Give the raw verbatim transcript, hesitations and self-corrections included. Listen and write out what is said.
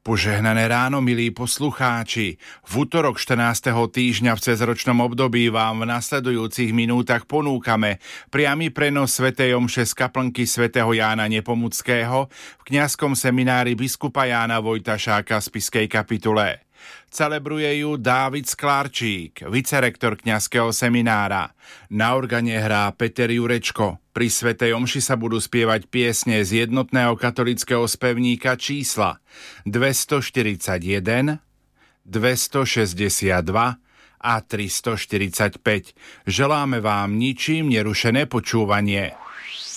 Požehnané ráno, milí poslucháči. V utorok štrnásteho týždňa v cezročnom období vám v nasledujúcich minútach ponúkame priamy prenos svätej omše z kaplnky svätého Jána Nepomuckého v kňazskom seminári biskupa Jána Vojtašáka v Spišskej kapitule. Celebruje ju Dávid Sklárčík, vicerektor kňazského seminára. Na organe hrá Peter Jurečko. Pri svätej omši sa budú spievať piesne z jednotného katolického spevníka čísla dvestoštyridsaťjeden, dvestošesťdesiatdva a tristoštyridsaťpäť. Želáme vám ničím nerušené počúvanie.